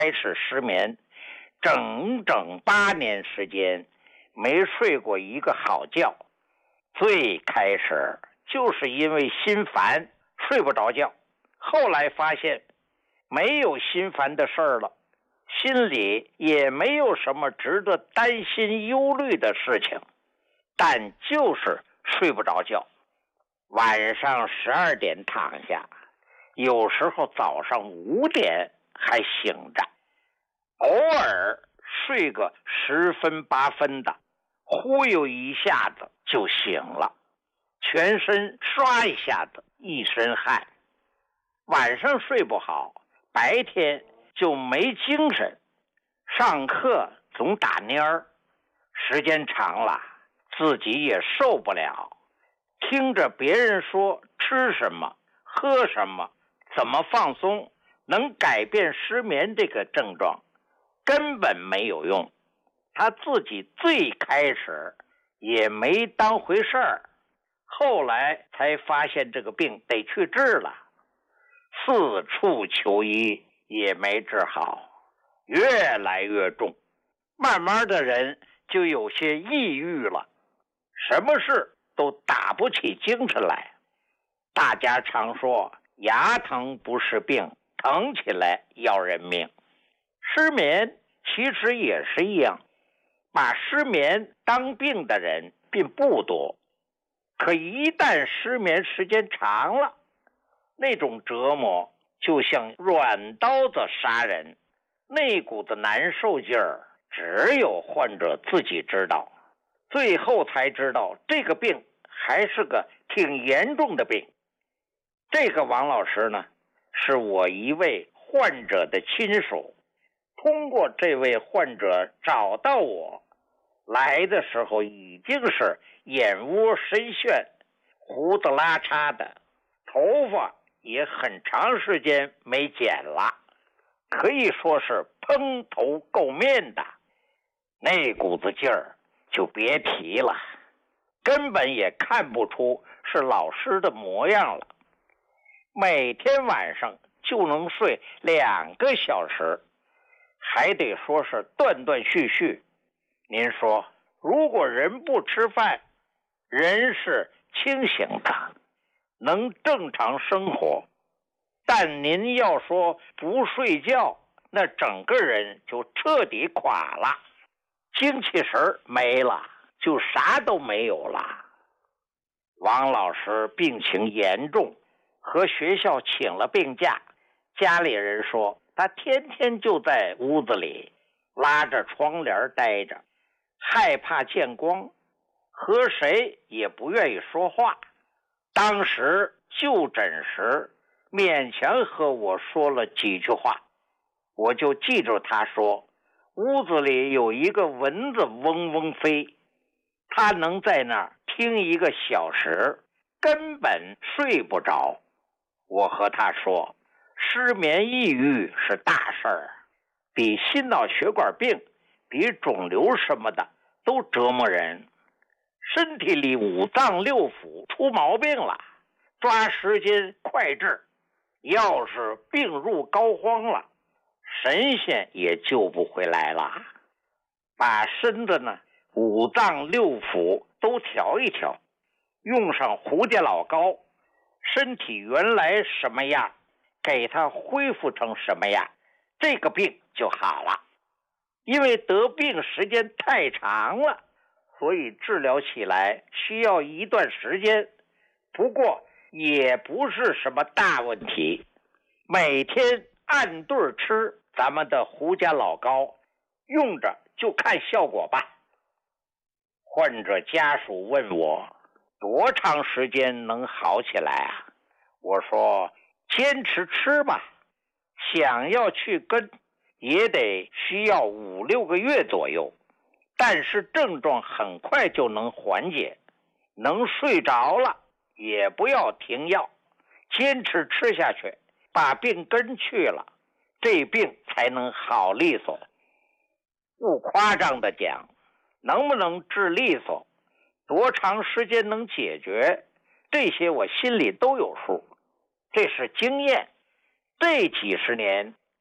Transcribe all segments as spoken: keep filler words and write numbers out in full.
开始失眠，整整八年时间没睡过一个好觉。最开始就是因为心烦睡不着觉，后来发现没有心烦的事儿了，心里也没有什么值得担心忧虑的事情，但就是睡不着觉。晚上十二点躺下，有时候早上五点还醒着，偶尔睡个十分八分的，忽悠一下子就醒了，全身刷一下子一身汗。晚上睡不好，白天就没精神，上课总打蔫儿，时间长了自己也受不了，听着别人说吃什么喝什么怎么放松能改变失眠这个症状，根本没有用。他自己最开始也没当回事儿，后来才发现这个病得去治了，四处求医也没治好，越来越重，慢慢的人就有些抑郁了，什么事都打不起精神来。大家常说牙疼不是病，疼起来要人命。失眠其实也是一样，把失眠当病的人并不多，可一旦失眠时间长了，那种折磨就像软刀子杀人，那股子难受劲儿只有患者自己知道，最后才知道这个病还是个挺严重的病。这个王老师呢，是我一位患者的亲属，通过这位患者找到我，来的时候已经是眼窝深陷，胡子拉碴的，头发也很长时间没剪了，可以说是蓬头垢面的，那股子劲儿就别提了，根本也看不出是老师的模样了。每天晚上就能睡两个小时，还得说是断断续续。您说，如果人不吃饭，人是清醒的，能正常生活，但您要说不睡觉，那整个人就彻底垮了，精气神没了，就啥都没有了。王老师病情严重，和学校请了病假，家里人说他天天就在屋子里拉着窗帘待着，害怕见光，和谁也不愿意说话。当时就诊时勉强和我说了几句话，我就记住他说屋子里有一个蚊子嗡嗡飞，他能在那儿听一个小时，根本睡不着。我和他说，失眠抑郁是大事儿，比心脑血管病比肿瘤什么的都折磨人，身体里五脏六腑出毛病了，抓时间快治，要是病入膏肓了，神仙也救不回来了。把身子呢五脏六腑都调一调，用上胡家老膏，身体原来什么样，给它恢复成什么样，这个病就好了。因为得病时间太长了，所以治疗起来需要一段时间，不过也不是什么大问题。每天按对吃咱们的胡家老膏，用着就看效果吧。患者家属问我多长时间能好起来啊？我说坚持吃吧，想要去根也得需要五六个月左右，但是症状很快就能缓解，能睡着了也不要停药，坚持吃下去，把病根去了，这病才能好利索。不夸张的讲，能不能治利索，多长时间能解决，这些我心里都有数，这是经验。这几十年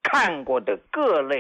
看过的各类